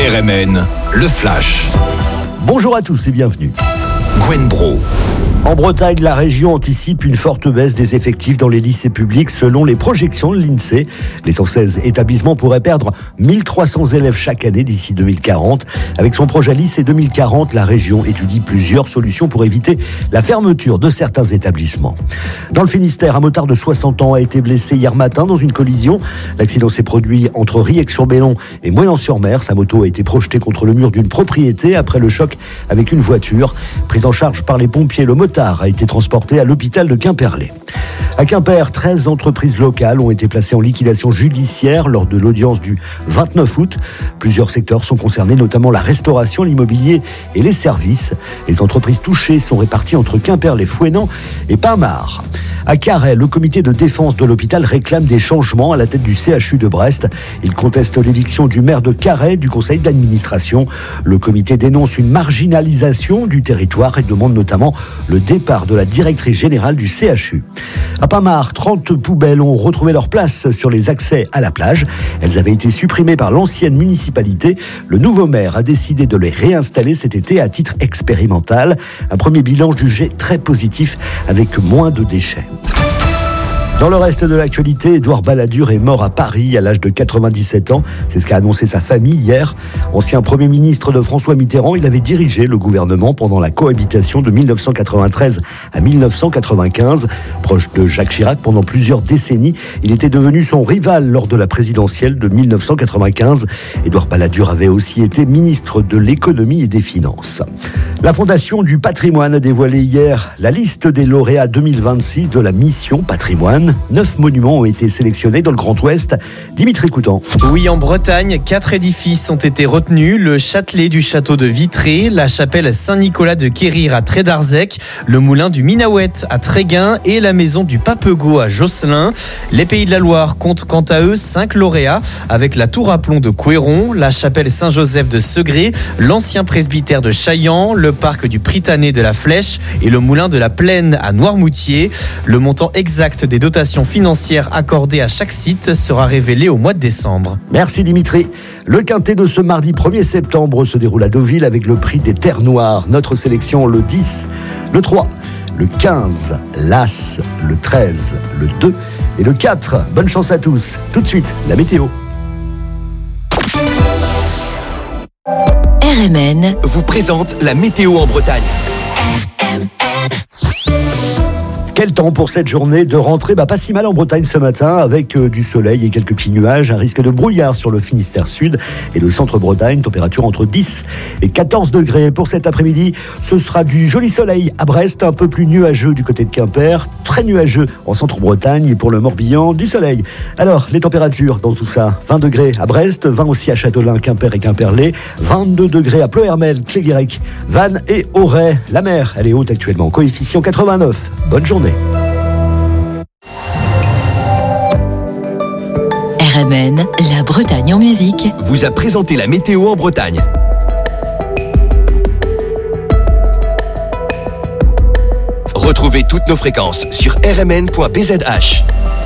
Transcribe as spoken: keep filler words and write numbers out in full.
R M N, le Flash. Bonjour à tous et bienvenue. Gwen Bro. En Bretagne, la région anticipe une forte baisse des effectifs dans les lycées publics selon les projections de l'INSEE. Les cent seize établissements pourraient perdre mille trois cents élèves chaque année d'ici deux mille quarante. Avec son projet Lycée deux mille quarante, la région étudie plusieurs solutions pour éviter la fermeture de certains établissements. Dans le Finistère, un motard de soixante ans a été blessé hier matin dans une collision. L'accident s'est produit entre Riec-sur-Bellon et Moyen-sur-Mer. Sa moto a été projetée contre le mur d'une propriété après le choc avec une voiture. Prise en charge par les pompiers, le motard a été transporté à l'hôpital de Quimperlé. À Quimper, treize entreprises locales ont été placées en liquidation judiciaire lors de l'audience du vingt-neuf août. Plusieurs secteurs sont concernés, notamment la restauration, l'immobilier et les services. Les entreprises touchées sont réparties entre Quimperlé, Fouesnant et Pinmar. À Carhaix, le comité de défense de l'hôpital réclame des changements à la tête du C H U de Brest. Il conteste l'éviction du maire de Carhaix du conseil d'administration. Le comité dénonce une marginalisation du territoire et demande notamment le départ de la directrice générale du C H U. À Pinmar, trente poubelles ont retrouvé leur place sur les accès à la plage. Elles avaient été supprimées par l'ancienne municipalité. Le nouveau maire a décidé de les réinstaller cet été à titre expérimental. Un premier bilan jugé très positif avec moins de déchets. Dans le reste de l'actualité, Édouard Balladur est mort à Paris à l'âge de quatre-vingt-dix-sept ans. C'est ce qu'a annoncé sa famille hier. Ancien Premier ministre de François Mitterrand, il avait dirigé le gouvernement pendant la cohabitation de mille neuf cent quatre-vingt-treize à mille neuf cent quatre-vingt-quinze. Proche de Jacques Chirac pendant plusieurs décennies, il était devenu son rival lors de la présidentielle de mille neuf cent quatre-vingt-quinze. Édouard Balladur avait aussi été ministre de l'économie et des finances. La Fondation du patrimoine a dévoilé hier la liste des lauréats deux mille vingt-six de la mission patrimoine. Neuf monuments ont été sélectionnés dans le Grand Ouest. Dimitri Coutan. Oui, en Bretagne, quatre édifices ont été retenus. Le Châtelet du château de Vitré, la chapelle Saint-Nicolas de Quérir à Trédarzec, le moulin du Minahouette à Tréguin et la maison du Papegaut à Josselin. Les Pays de la Loire comptent quant à eux cinq lauréats avec la tour à plomb de Couéron, la chapelle Saint-Joseph de Segré, l'ancien presbytère de Chaillan, le parc du Pritané de la Flèche et le moulin de la Plaine à Noirmoutier. Le montant exact des dotations financières accordées à chaque site sera révélé au mois de décembre. Merci Dimitri. Le quintet de ce mardi premier septembre se déroule à Deauville avec le prix des Terres Noires. Notre sélection le dix, le trois, le quinze, l'As, le treize, le deux et le quatre. Bonne chance à tous. Tout de suite, la météo. R M N vous présente la météo en Bretagne. Quel temps pour cette journée de rentrée? Bah, pas si mal en Bretagne ce matin avec euh, du soleil et quelques petits nuages. Un risque de brouillard sur le Finistère Sud et le centre-Bretagne. Température entre dix et quatorze degrés. Pour cet après-midi, ce sera du joli soleil à Brest, un peu plus nuageux du côté de Quimper, très nuageux en centre-Bretagne et pour le Morbihan, du soleil. Alors, les températures dans tout ça, vingt degrés à Brest, vingt aussi à Châtelain, Quimper et Quimperlé, vingt-deux degrés à Pleuhermel, Cléguérec, Vannes et Auray. La mer, elle est haute actuellement, coefficient quatre-vingt-neuf. Bonne journée. R M N, la Bretagne en musique, vous a présenté la météo en Bretagne. Retrouvez toutes nos fréquences sur r m n point b z h.